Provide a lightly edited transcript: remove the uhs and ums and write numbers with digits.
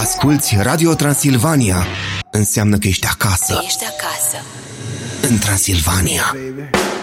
Asculți Radio Transilvania. Înseamnă că ești acasă. Ești acasă. În Transilvania.